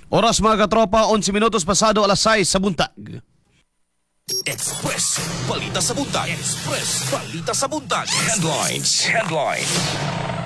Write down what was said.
Oras mga katropa, 11 minutos pasado alas 6 sa buntag. Express Balita sa Buntag. Express Balita sa Buntag. Headlines.